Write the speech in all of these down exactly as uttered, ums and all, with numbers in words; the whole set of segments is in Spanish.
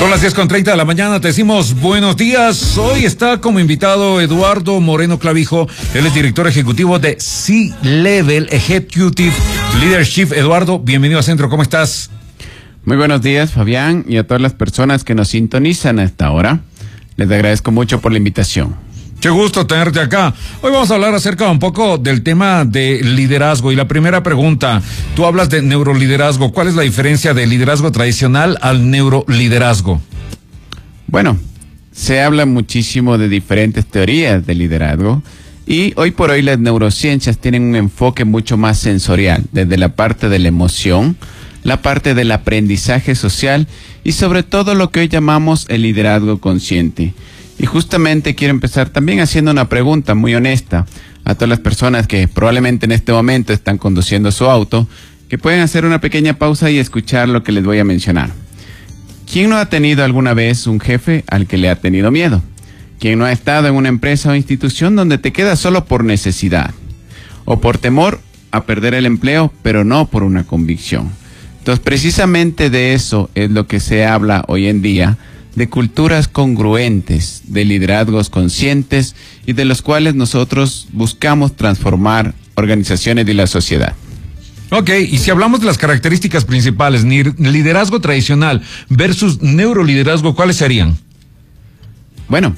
Son las diez con treinta de la mañana, te decimos buenos días. Hoy está como invitado Eduardo Moreno Clavijo, él es director ejecutivo de C-Level Executive Leadership. Eduardo, bienvenido a Centro, ¿cómo estás? Muy buenos días, Fabián, y a todas las personas que nos sintonizan a esta hora. Les agradezco mucho por la invitación. Qué gusto tenerte acá. Hoy vamos a hablar acerca un poco del tema de liderazgo. Y la primera pregunta, tú hablas de neuroliderazgo. ¿Cuál es la diferencia del liderazgo tradicional al neuroliderazgo? Bueno, se habla muchísimo de diferentes teorías de liderazgo y hoy por hoy las neurociencias tienen un enfoque mucho más sensorial, desde la parte de la emoción, la parte del aprendizaje social y sobre todo lo que hoy llamamos el liderazgo consciente. Y justamente quiero empezar también haciendo una pregunta muy honesta a todas las personas que probablemente en este momento están conduciendo su auto, que pueden hacer una pequeña pausa y escuchar lo que les voy a mencionar. ¿Quién no ha tenido alguna vez un jefe al que le ha tenido miedo? ¿Quién no ha estado en una empresa o institución donde te quedas solo por necesidad? O por temor a perder el empleo, pero no por una convicción. Entonces, precisamente de eso es lo que se habla hoy en día, de culturas congruentes, de liderazgos conscientes y de los cuales nosotros buscamos transformar organizaciones y la sociedad. Ok, y si hablamos de las características principales, liderazgo tradicional versus neuroliderazgo, ¿cuáles serían? Bueno,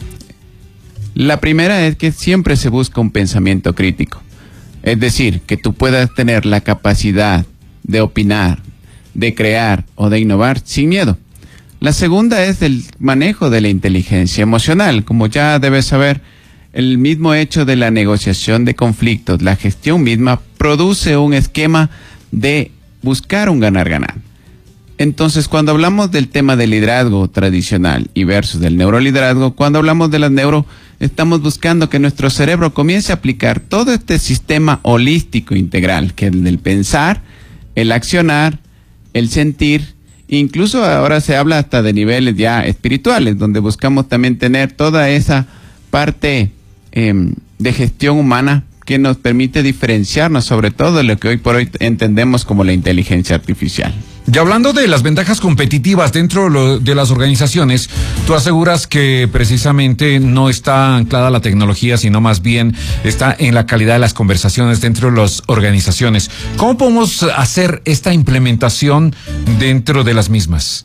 la primera es que siempre se busca un pensamiento crítico. Es decir, que tú puedas tener la capacidad de opinar, de crear o de innovar sin miedo. La segunda es el manejo de la inteligencia emocional. Como ya debes saber, el mismo hecho de la negociación de conflictos, la gestión misma, produce un esquema de buscar un ganar-ganar. Entonces, cuando hablamos del tema del liderazgo tradicional y versus del neuroliderazgo, cuando hablamos de las neuro, estamos buscando que nuestro cerebro comience a aplicar todo este sistema holístico integral, que es el del pensar, el accionar, el sentir. Incluso ahora se habla hasta de niveles ya espirituales, donde buscamos también tener toda esa parte eh, de gestión humana que nos permite diferenciarnos sobre todo de lo que hoy por hoy entendemos como la inteligencia artificial. Y hablando de las ventajas competitivas dentro de las organizaciones, tú aseguras que precisamente no está anclada la tecnología, sino más bien está en la calidad de las conversaciones dentro de las organizaciones. ¿Cómo podemos hacer esta implementación dentro de las mismas?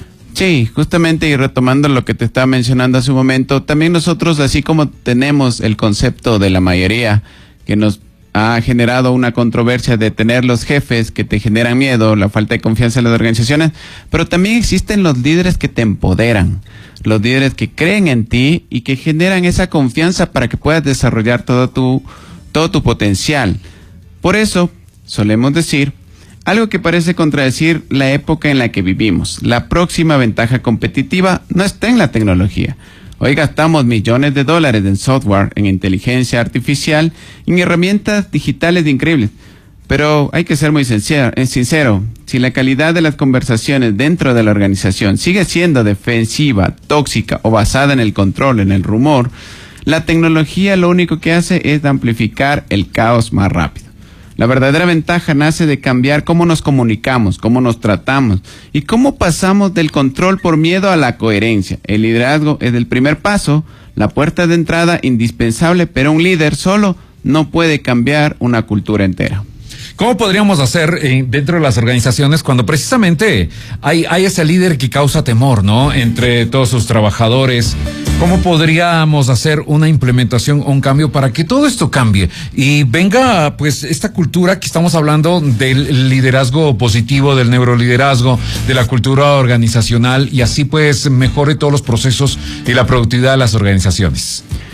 Sí, justamente, y retomando lo que te estaba mencionando hace un momento, también nosotros, así como tenemos el concepto de la mayoría que nos ha generado una controversia de tener los jefes que te generan miedo, la falta de confianza en las organizaciones, pero también existen los líderes que te empoderan, los líderes que creen en ti y que generan esa confianza para que puedas desarrollar todo tu, todo tu potencial. Por eso, solemos decir algo que parece contradecir la época en la que vivimos. La próxima ventaja competitiva no está en la tecnología. Hoy gastamos millones de dólares en software, en inteligencia artificial, en herramientas digitales increíbles. Pero hay que ser muy sincero, sincero, si la calidad de las conversaciones dentro de la organización sigue siendo defensiva, tóxica o basada en el control, en el rumor, la tecnología lo único que hace es amplificar el caos más rápido. La verdadera ventaja nace de cambiar cómo nos comunicamos, cómo nos tratamos y cómo pasamos del control por miedo a la coherencia. El liderazgo es el primer paso, la puerta de entrada indispensable, pero un líder solo no puede cambiar una cultura entera. ¿Cómo podríamos hacer eh, dentro de las organizaciones cuando precisamente hay, hay ese líder que causa temor, ¿no? Entre todos sus trabajadores. ¿Cómo podríamos hacer una implementación o un cambio para que todo esto cambie y venga pues esta cultura que estamos hablando del liderazgo positivo, del neuroliderazgo, de la cultura organizacional y así pues mejore todos los procesos y la productividad de las organizaciones?